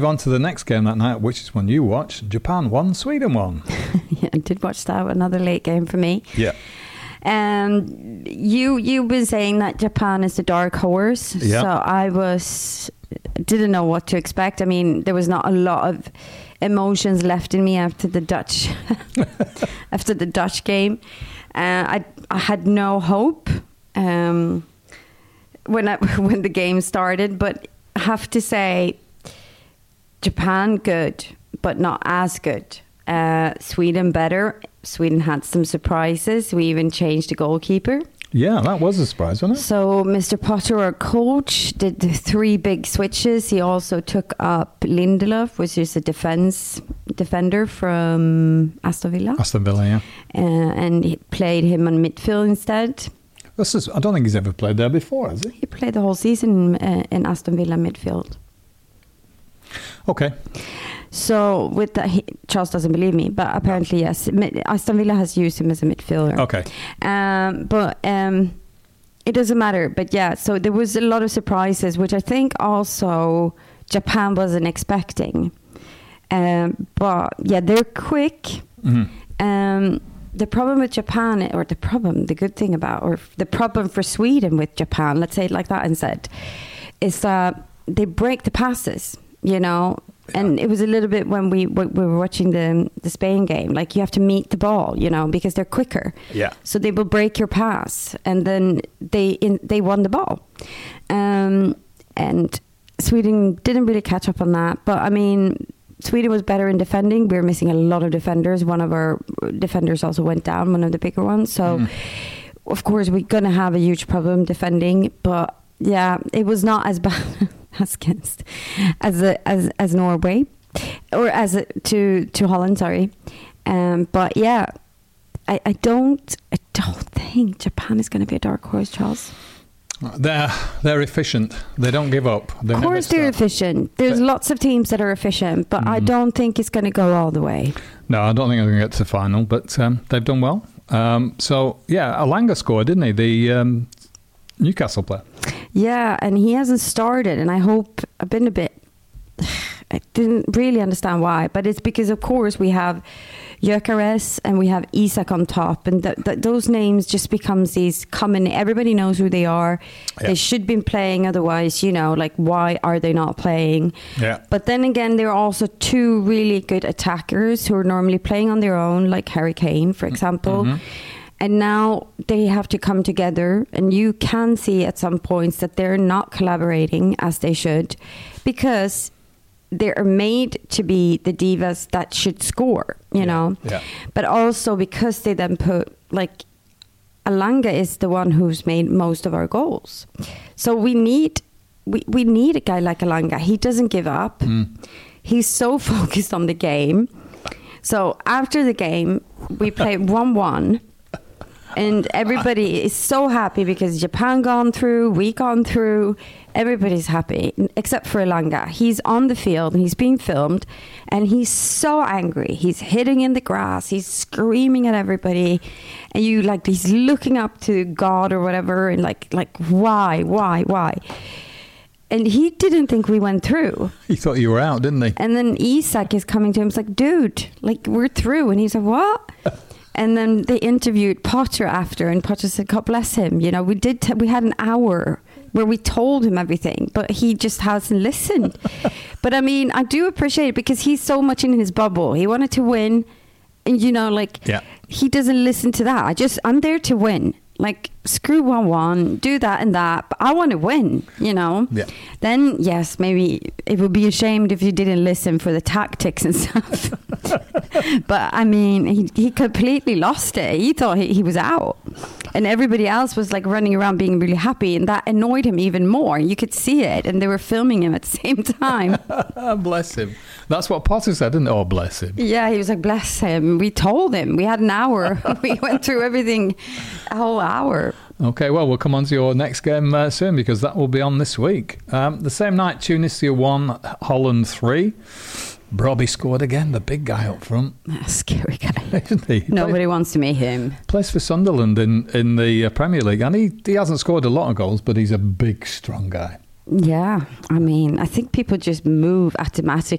On to the next game that night, which is one you watched. Japan won, Sweden won. Yeah, I did watch that. Another late game for me. Yeah. You've been saying that Japan is the dark horse. Yeah. So didn't know what to expect. I mean, there was not a lot of emotions left in me after the Dutch game. I had no hope when the game started, but I have to say, Japan good, but not as good. Sweden better. Sweden had some surprises. We even changed the goalkeeper. Yeah, that was a surprise, wasn't it? So Mr. Potter, our coach, did the 3 big switches. He also took up Lindelof, which is a defender from Aston Villa. Aston Villa, yeah. And he played him on midfield instead. I don't think he's ever played there before, has he? He played the whole season in Aston Villa midfield. Okay. So with that, Charles doesn't believe me, but apparently yes, Aston Villa has used him as a midfielder. Okay. But it doesn't matter. But yeah, so there was a lot of surprises, which I think also Japan wasn't expecting. But yeah, they're quick. Mm-hmm. The problem with Japan, the good thing about, or the problem for Sweden with Japan, let's say it like that instead, is that they break the passes, you know. And it was a little bit when we were watching the Spain game, like you have to meet the ball, you know, because they're quicker. Yeah. So they will break your pass, and then they won the ball. And Sweden didn't really catch up on that. But I mean, Sweden was better in defending. We were missing a lot of defenders. One of our defenders also went down, one of the bigger ones. So of course we're going to have a huge problem defending. But yeah, it was not as bad as Norway, or to Holland, sorry. But yeah, I don't think Japan is going to be a dark horse, Charles. They're efficient. They don't give up. Of course they're efficient. There's lots of teams that are efficient, but I don't think it's going to go all the way. No, I don't think they're going to get to the final, but they've done well. So yeah, Alanga scored, didn't he? The Newcastle player. Yeah, and he hasn't started, and I didn't really understand why, but it's because, of course, we have Gyökeres and we have Isak on top, and those names just becomes these common, everybody knows who they are. Yeah. They should be playing, otherwise, you know, like, why are they not playing? Yeah. But then again, there are also 2 really good attackers who are normally playing on their own, like Harry Kane, for example. Mm-hmm. And now they have to come together, and you can see at some points that they're not collaborating as they should, because they are made to be the divas that should score, you know. Yeah. But also because they then put, like, Alanga is the one who's made most of our goals. So we need a guy like Alanga. He doesn't give up. He's so focused on the game. So after the game, we played 1-1. And everybody is so happy because Japan gone through, we gone through. Everybody's happy except for Elanga. He's on the field and he's being filmed, and he's so angry. He's hitting in the grass. He's screaming at everybody, and he's looking up to God or whatever, and like why? And he didn't think we went through. He thought you were out, didn't he? And then Isak is coming to him. It's like, dude, like, we're through. And he's like, what? And then they interviewed Potter after, and Potter said, God bless him. You know, we had an hour where we told him everything, but he just hasn't listened. But I mean, I do appreciate it because he's so much in his bubble. He wanted to win, and you know, like, he doesn't listen to that. I'm there to win. Like, screw 1-1, do that and that, but I want to win, you know? Yeah. Then, yes, maybe it would be ashamed if you didn't listen for the tactics and stuff. But, I mean, he completely lost it. He thought he was out. And everybody else was, like, running around being really happy, and that annoyed him even more. You could see it, and they were filming him at the same time. Bless him. That's what Potter said, didn't it? Oh, bless him. Yeah, he was like, bless him. We told him. We had an hour. We went through everything a whole hour. Okay, well, we'll come on to your next game soon, because that will be on this week. The same night, Tunisia 1, Holland 3. Brobbey scored again, the big guy up front. A scary guy. Isn't he? Nobody wants to meet him. Plays for Sunderland in the Premier League, and he hasn't scored a lot of goals, but he's a big, strong guy. Yeah, I mean, I think people just move automatically